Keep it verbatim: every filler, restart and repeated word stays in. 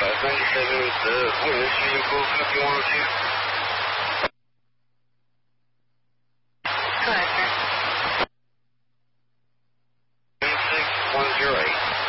five ninety-seven, the witness using code copy one oh two. Go ahead, sir. nine six one zero eight.